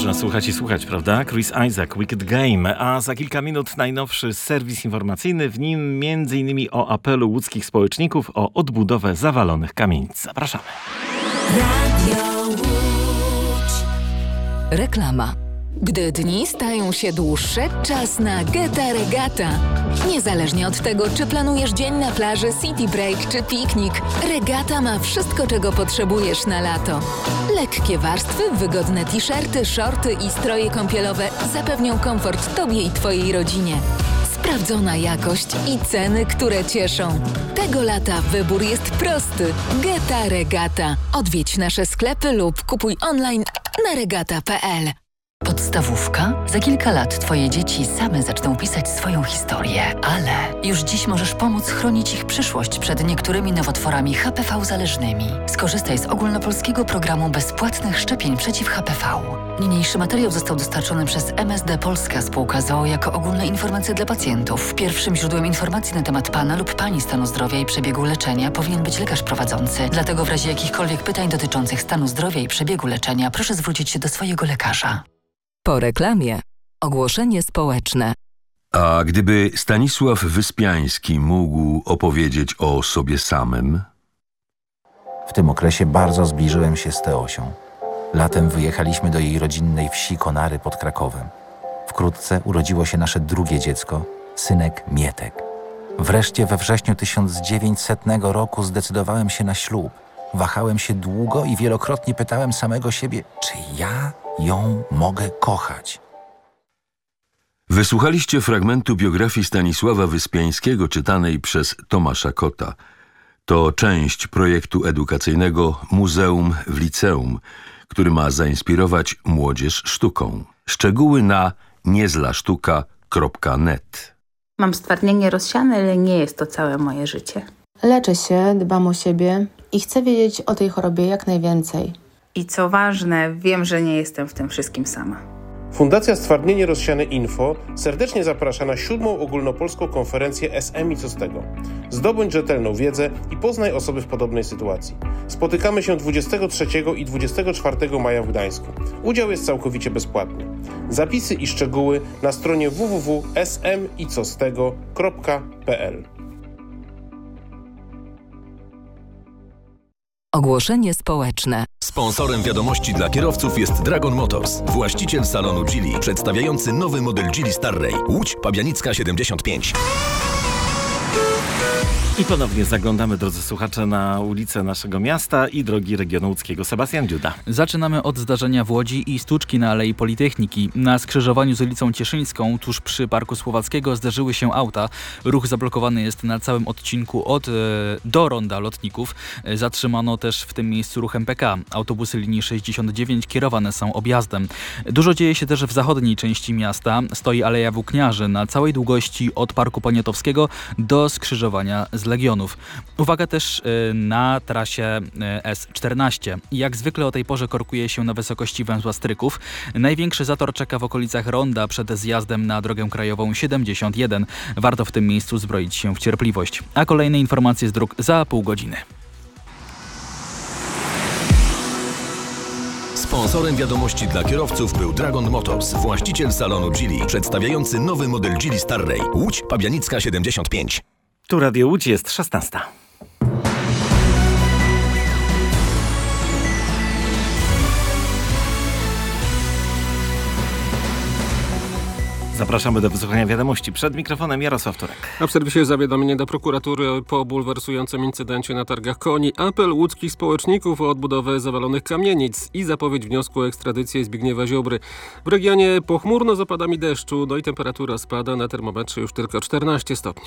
Można słuchać i słuchać, prawda? Chris Isaak, Wicked Game. A za kilka minut najnowszy serwis informacyjny. W nim m.in. o apelu łódzkich społeczników o odbudowę zawalonych kamienic. Zapraszamy. Radio Łódź. Reklama. Gdy dni stają się dłuższe, czas na Geta Regata. Niezależnie od tego, czy planujesz dzień na plaży, city break czy piknik, Regata ma wszystko, czego potrzebujesz na lato. Lekkie warstwy, wygodne t-shirty, shorty i stroje kąpielowe zapewnią komfort Tobie i Twojej rodzinie. Sprawdzona jakość i ceny, które cieszą. Tego lata wybór jest prosty. Geta Regata. Odwiedź nasze sklepy lub kupuj online na regata.pl. Podstawówka? Za kilka lat Twoje dzieci same zaczną pisać swoją historię, ale już dziś możesz pomóc chronić ich przyszłość przed niektórymi nowotworami HPV-zależnymi. Skorzystaj z ogólnopolskiego programu bezpłatnych szczepień przeciw HPV. Niniejszy materiał został dostarczony przez MSD Polska Spółka z o.o. jako ogólne informacje dla pacjentów. Pierwszym źródłem informacji na temat Pana lub Pani stanu zdrowia i przebiegu leczenia powinien być lekarz prowadzący. Dlatego w razie jakichkolwiek pytań dotyczących stanu zdrowia i przebiegu leczenia proszę zwrócić się do swojego lekarza. Po reklamie ogłoszenie społeczne. A gdyby Stanisław Wyspiański mógł opowiedzieć o sobie samym? W tym okresie bardzo zbliżyłem się z Teosią. Latem wyjechaliśmy do jej rodzinnej wsi Konary pod Krakowem. Wkrótce urodziło się nasze drugie dziecko, synek Mietek. Wreszcie we wrześniu 1900 roku zdecydowałem się na ślub. Wahałem się długo i wielokrotnie pytałem samego siebie, czy ja ją mogę kochać. Wysłuchaliście fragmentu biografii Stanisława Wyspiańskiego czytanej przez Tomasza Kota. To część projektu edukacyjnego Muzeum w Liceum, który ma zainspirować młodzież sztuką. Szczegóły na niezlasztuka.net. Mam stwardnienie rozsiane, ale nie jest to całe moje życie. Leczę się, dbam o siebie i chcę wiedzieć o tej chorobie jak najwięcej. I co ważne, wiem, że nie jestem w tym wszystkim sama. Fundacja Stwardnienie Rozsiane Info serdecznie zaprasza na 7. ogólnopolską konferencję SM i co z tego. Zdobądź rzetelną wiedzę i poznaj osoby w podobnej sytuacji. Spotykamy się 23 i 24 maja w Gdańsku. Udział jest całkowicie bezpłatny. Zapisy i szczegóły na stronie www.smicostego.pl. Ogłoszenie społeczne. Sponsorem wiadomości dla kierowców jest Dragon Motors, właściciel salonu Geely, przedstawiający nowy model Geely Starray. Łódź, Pabianicka 75. I ponownie zaglądamy, drodzy słuchacze, na ulice naszego miasta i drogi regionu łódzkiego. Sebastian Dziuda. Zaczynamy od zdarzenia w Łodzi i stłuczki na Alei Politechniki. Na skrzyżowaniu z ulicą Cieszyńską, tuż przy Parku Słowackiego, zderzyły się auta. Ruch zablokowany jest na całym odcinku do Ronda Lotników. Zatrzymano też w tym miejscu ruch MPK. Autobusy linii 69 kierowane są objazdem. Dużo dzieje się też w zachodniej części miasta. Stoi Aleja Włókniarzy na całej długości od Parku Poniatowskiego do skrzyżowania z Legionów. Uwaga też na trasie S14. Jak zwykle o tej porze korkuje się na wysokości węzła Stryków. Największy zator czeka w okolicach Ronda przed zjazdem na drogę krajową 71. Warto w tym miejscu zbroić się w cierpliwość. A kolejne informacje z dróg za pół godziny. Sponsorem wiadomości dla kierowców był Dragon Motors, właściciel salonu Geely, przedstawiający nowy model Geely Starray. Łódź, Pabianicka 75. Tu Radio Łódź, jest 16. Zapraszamy do wysłuchania wiadomości. Przed mikrofonem Jarosław Turek. A w serwisie zawiadomienie do prokuratury po bulwersującym incydencie na targach koni. Apel łódzkich społeczników o odbudowę zawalonych kamienic i zapowiedź wniosku o ekstradycję Zbigniewa Ziobry. W regionie pochmurno z opadami deszczu, no i temperatura spada, na termometrze już tylko 14 stopni.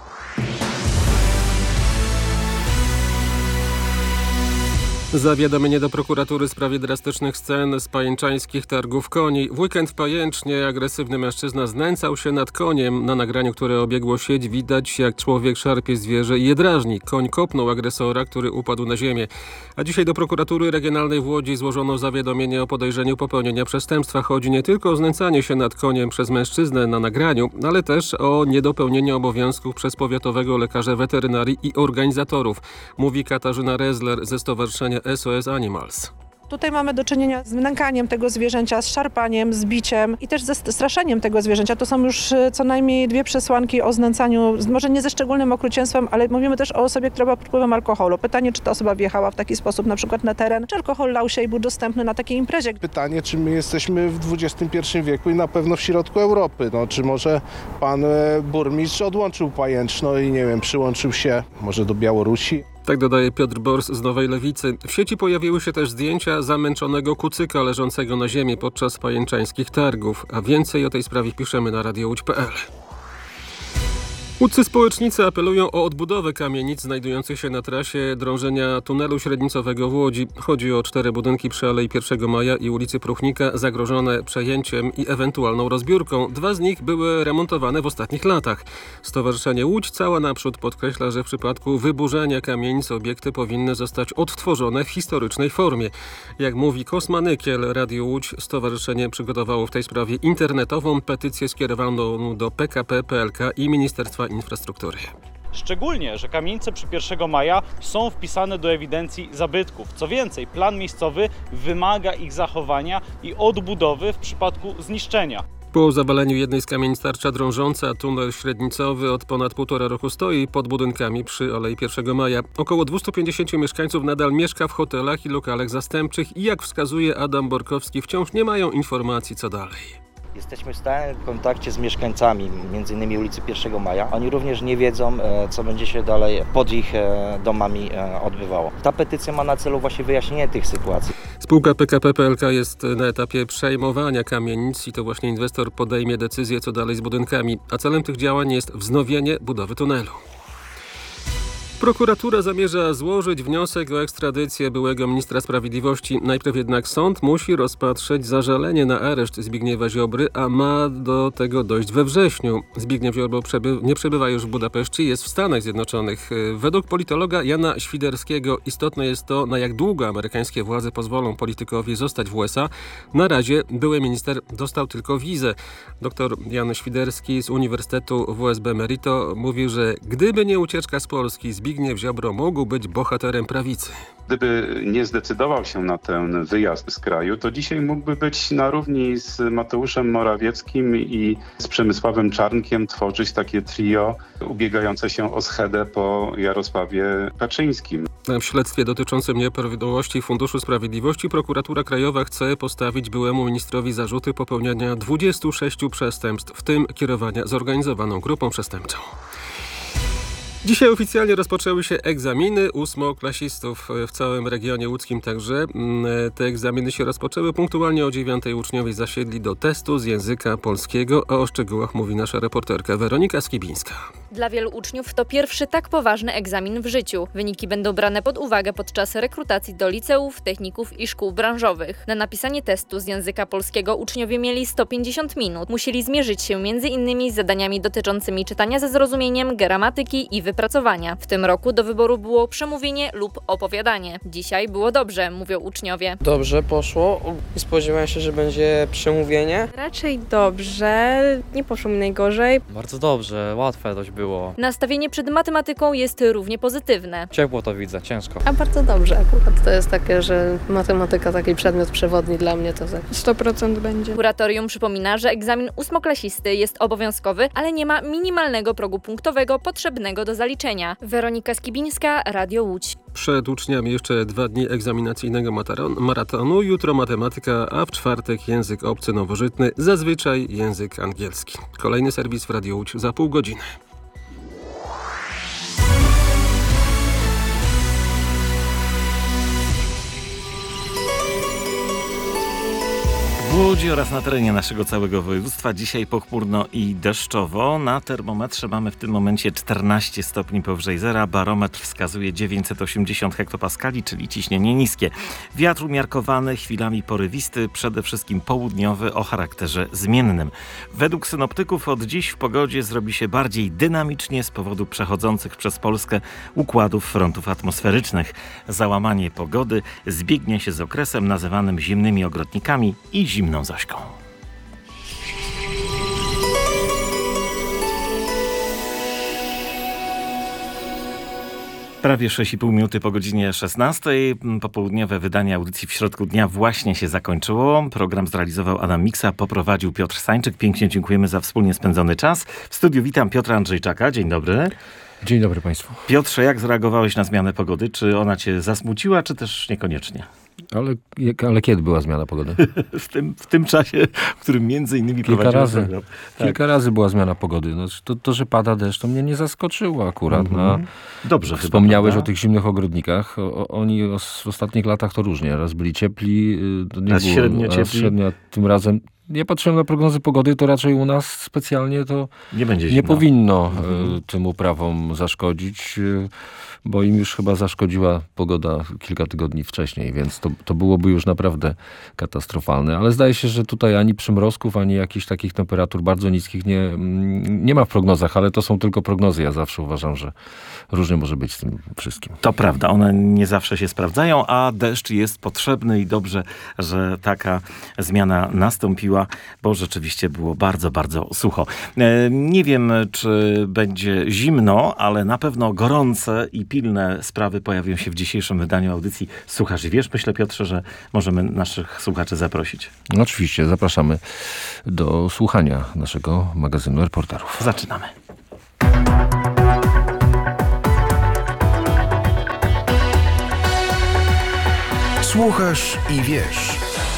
Zawiadomienie do prokuratury w sprawie drastycznych scen z pajęczańskich targów koni. W weekend w Pajęcznie agresywny mężczyzna znęcał się nad koniem. Na nagraniu, które obiegło sieć, widać, jak człowiek szarpie zwierzę i je drażni. Koń kopnął agresora, który upadł na ziemię. A dzisiaj do prokuratury regionalnej w Łodzi złożono zawiadomienie o podejrzeniu popełnienia przestępstwa. Chodzi nie tylko o znęcanie się nad koniem przez mężczyznę na nagraniu, ale też o niedopełnienie obowiązków przez powiatowego lekarza weterynarii i organizatorów, mówi Katarzyna Rezler ze Stowarzyszenia SOS Animals. Tutaj mamy do czynienia z nękaniem tego zwierzęcia, z szarpaniem, z biciem i też ze straszeniem tego zwierzęcia. To są już co najmniej 2 przesłanki o znęcaniu, może nie ze szczególnym okrucieństwem, ale mówimy też o osobie, która była pod wpływem alkoholu. Pytanie, czy ta osoba wjechała w taki sposób na przykład na teren, czy alkohol lał się i był dostępny na takiej imprezie. Pytanie, czy my jesteśmy w XXI wieku i na pewno w środku Europy. Czy może pan burmistrz odłączył Pajęczno i nie wiem, przyłączył się może do Białorusi? Tak dodaje Piotr Bors z Nowej Lewicy. W sieci pojawiły się też zdjęcia zamęczonego kucyka leżącego na ziemi podczas pajęczańskich targów. A więcej o tej sprawie piszemy na radiołódź.pl. Łódzcy społecznicy apelują o odbudowę kamienic znajdujących się na trasie drążenia tunelu średnicowego w Łodzi. Chodzi o 4 budynki przy Alei 1 Maja i ulicy Pruchnika zagrożone przejęciem i ewentualną rozbiórką. 2 z nich były remontowane w ostatnich latach. Stowarzyszenie Łódź Cała Naprzód podkreśla, że w przypadku wyburzenia kamienic obiekty powinny zostać odtworzone w historycznej formie. Jak mówi Kosma Nykiel, Radio Łódź, stowarzyszenie przygotowało w tej sprawie internetową petycję skierowaną do PKP, PLK i Ministerstwa Infrastruktury. Szczególnie, że kamienice przy 1 maja są wpisane do ewidencji zabytków. Co więcej, plan miejscowy wymaga ich zachowania i odbudowy w przypadku zniszczenia. Po zawaleniu jednej z kamienic tarcza drążąca tunel średnicowy od ponad 1,5 roku stoi pod budynkami przy Alei 1 Maja. Około 250 mieszkańców nadal mieszka w hotelach i lokalach zastępczych i jak wskazuje Adam Borkowski, wciąż nie mają informacji co dalej. Jesteśmy w stałym kontakcie z mieszkańcami, m.in. ulicy 1 Maja. Oni również nie wiedzą, co będzie się dalej pod ich domami odbywało. Ta petycja ma na celu właśnie wyjaśnienie tych sytuacji. Spółka PKP PLK jest na etapie przejmowania kamienic i to właśnie inwestor podejmie decyzję, co dalej z budynkami, a celem tych działań jest wznowienie budowy tunelu. Prokuratura zamierza złożyć wniosek o ekstradycję byłego ministra sprawiedliwości. Najpierw jednak sąd musi rozpatrzeć zażalenie na areszt Zbigniewa Ziobry, a ma do tego dojść we wrześniu. Zbigniew Ziobro nie przebywa już w Budapeszcie, jest w Stanach Zjednoczonych. Według politologa Jana Świderskiego istotne jest to, na jak długo amerykańskie władze pozwolą politykowi zostać w USA. Na razie były minister dostał tylko wizę. Dr Jan Świderski z Uniwersytetu WSB Merito mówi, że gdyby nie ucieczka z Polski, Zbigniew Ziobro mógł być bohaterem prawicy. Gdyby nie zdecydował się na ten wyjazd z kraju, to dzisiaj mógłby być na równi z Mateuszem Morawieckim i z Przemysławem Czarnkiem tworzyć takie trio ubiegające się o schedę po Jarosławie Kaczyńskim. W śledztwie dotyczącym nieprawidłowości Funduszu Sprawiedliwości prokuratura krajowa chce postawić byłemu ministrowi zarzuty popełniania 26 przestępstw, w tym kierowania zorganizowaną grupą przestępczą. Dzisiaj oficjalnie rozpoczęły się egzaminy 8-klasistów w całym regionie łódzkim także. Te egzaminy się rozpoczęły punktualnie o 9:00. Uczniowie zasiedli do testu z języka polskiego, a o szczegółach mówi nasza reporterka Weronika Skibińska. Dla wielu uczniów to pierwszy tak poważny egzamin w życiu. Wyniki będą brane pod uwagę podczas rekrutacji do liceów, techników i szkół branżowych. Na napisanie testu z języka polskiego uczniowie mieli 150 minut. Musieli zmierzyć się m.in. z zadaniami dotyczącymi czytania ze zrozumieniem, gramatyki i wypracowania. W tym roku do wyboru było przemówienie lub opowiadanie. Dzisiaj było dobrze, mówią uczniowie. Dobrze poszło. Nie spodziewałem się, że będzie przemówienie. Raczej dobrze. Nie poszło mi najgorzej. Bardzo dobrze, łatwe dość było. Nastawienie przed matematyką jest równie pozytywne. Ciepło to widzę, ciężko. A bardzo dobrze. Akurat to jest takie, że matematyka taki przedmiot przewodni dla mnie to 100% będzie. Kuratorium przypomina, że egzamin 8-klasisty jest obowiązkowy, ale nie ma minimalnego progu punktowego potrzebnego do zaliczenia. Weronika Skibińska, Radio Łódź. Przed uczniami jeszcze 2 dni egzaminacyjnego maratonu. Jutro matematyka, a w czwartek język obcy nowożytny, zazwyczaj język angielski. Kolejny serwis w Radio Łódź za pół godziny. W Łodzi oraz na terenie naszego całego województwa dzisiaj pochmurno i deszczowo. Na termometrze mamy w tym momencie 14 stopni powyżej zera. Barometr wskazuje 980 hektopaskali, czyli ciśnienie niskie. Wiatr umiarkowany, chwilami porywisty, przede wszystkim południowy o charakterze zmiennym. Według synoptyków od dziś w pogodzie zrobi się bardziej dynamicznie z powodu przechodzących przez Polskę układów frontów atmosferycznych. Załamanie pogody zbiegnie się z okresem nazywanym zimnymi ogrodnikami i zimną Zośką. Prawie 6,5 minuty po godzinie 16. Popołudniowe wydanie audycji w środku dnia właśnie się zakończyło. Program zrealizował Adam Miksa, poprowadził Piotr Sańczyk. Pięknie dziękujemy za wspólnie spędzony czas. W studiu witam Piotra Andrzejczaka. Dzień dobry. Dzień dobry Państwu. Piotrze, jak zareagowałeś na zmianę pogody? Czy ona cię zasmuciła, czy też niekoniecznie? Ale kiedy była zmiana pogody? w tym czasie, w którym między innymi prowadziłem program. Kilka razy była zmiana pogody. No, to, że pada deszcz, to mnie nie zaskoczyło akurat. Dobrze. Wspomniałeś o tych zimnych ogrodnikach. Oni w ostatnich latach to różnie. Raz byli ciepli, raz średnio ciepli. Tym razem nie patrzyłem na prognozy pogody, to raczej u nas specjalnie to nie powinno tym uprawom zaszkodzić, bo im już chyba zaszkodziła pogoda kilka tygodni wcześniej, więc to byłoby już naprawdę katastrofalne. Ale zdaje się, że tutaj ani przymrozków, ani jakichś takich temperatur bardzo niskich nie ma w prognozach, ale to są tylko prognozy. Ja zawsze uważam, że różnie może być z tym wszystkim. To prawda, one nie zawsze się sprawdzają, a deszcz jest potrzebny i dobrze, że taka zmiana nastąpiła, bo rzeczywiście było bardzo, bardzo sucho. Nie wiem, czy będzie zimno, ale na pewno gorące i pilne sprawy pojawią się w dzisiejszym wydaniu audycji Słuchasz i Wiesz. Myślę, Piotrze, że możemy naszych słuchaczy zaprosić. No, oczywiście, zapraszamy do słuchania naszego magazynu reporterów. Zaczynamy. Słuchasz i wiesz.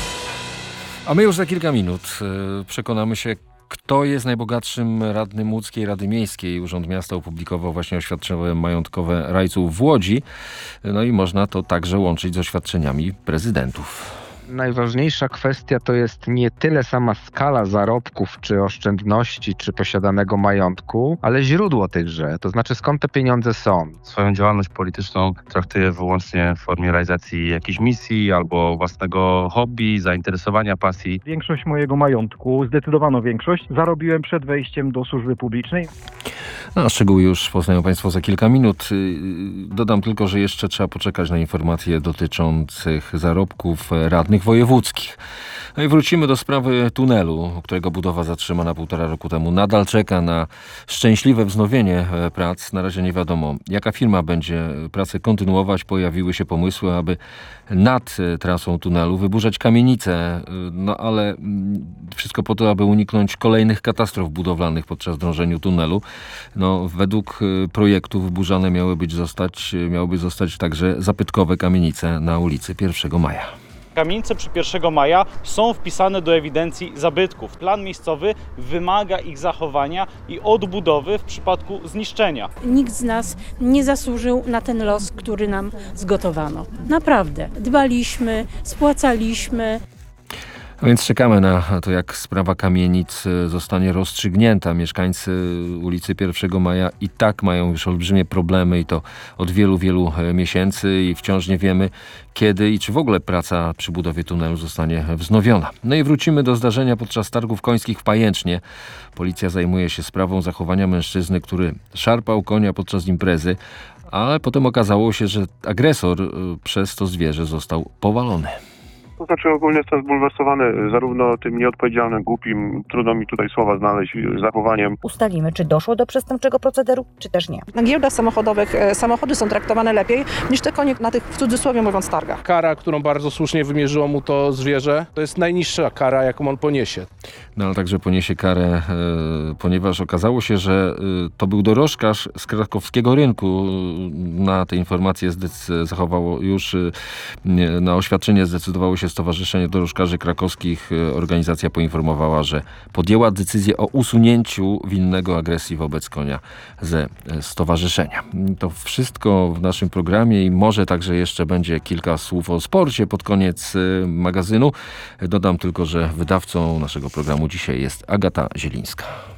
A my już za kilka minut przekonamy się, kto jest najbogatszym radnym łódzkiej Rady Miejskiej. Urząd Miasta opublikował właśnie oświadczenia majątkowe rajców w Łodzi. No i można to także łączyć z oświadczeniami prezydentów. Najważniejsza kwestia to jest nie tyle sama skala zarobków, czy oszczędności, czy posiadanego majątku, ale źródło tychże, to znaczy skąd te pieniądze są. Swoją działalność polityczną traktuję wyłącznie w formie realizacji jakiejś misji albo własnego hobby, zainteresowania, pasji. Większość mojego majątku, zdecydowaną większość, zarobiłem przed wejściem do służby publicznej. No, szczegóły już poznają Państwo za kilka minut. Dodam tylko, że jeszcze trzeba poczekać na informacje dotyczących zarobków radnych wojewódzkich. No i wrócimy do sprawy tunelu, którego budowa zatrzymana 1,5 roku temu. Nadal czeka na szczęśliwe wznowienie prac. Na razie nie wiadomo, jaka firma będzie pracę kontynuować. Pojawiły się pomysły, aby nad trasą tunelu wyburzać kamienice. No ale wszystko po to, aby uniknąć kolejnych katastrof budowlanych podczas drążenia tunelu. No, według projektu wyburzane miałyby zostać także zabytkowe kamienice na ulicy 1 Maja. Kamienice przy 1 Maja są wpisane do ewidencji zabytków. Plan miejscowy wymaga ich zachowania i odbudowy w przypadku zniszczenia. Nikt z nas nie zasłużył na ten los, który nam zgotowano. Naprawdę. Dbaliśmy, spłacaliśmy. A więc czekamy na to, jak sprawa kamienic zostanie rozstrzygnięta. Mieszkańcy ulicy 1 Maja i tak mają już olbrzymie problemy i to od wielu, wielu miesięcy i wciąż nie wiemy, kiedy i czy w ogóle praca przy budowie tunelu zostanie wznowiona. No i wrócimy do zdarzenia podczas targów końskich w Pajęcznie. Policja zajmuje się sprawą zachowania mężczyzny, który szarpał konia podczas imprezy, ale potem okazało się, że agresor przez to zwierzę został powalony. To znaczy ogólnie jestem zbulwersowany zarówno tym nieodpowiedzialnym, głupim, trudno mi tutaj słowa znaleźć, zachowaniem. Ustalimy, czy doszło do przestępczego procederu, czy też nie. Na giełdach samochodowych samochody są traktowane lepiej niż te konie na tych, w cudzysłowie mówiąc, targach. Kara, którą bardzo słusznie wymierzyło mu to zwierzę, to jest najniższa kara, jaką on poniesie. No ale także poniesie karę, ponieważ okazało się, że to był dorożkarz z krakowskiego rynku. Na te informacje zachowało już, na oświadczenie zdecydowało się Stowarzyszenie Dorożkarzy Krakowskich. Organizacja poinformowała, że podjęła decyzję o usunięciu winnego agresji wobec konia ze stowarzyszenia. To wszystko w naszym programie i może także jeszcze będzie kilka słów o sporcie pod koniec magazynu. Dodam tylko, że wydawcą naszego programu dzisiaj jest Agata Zielińska.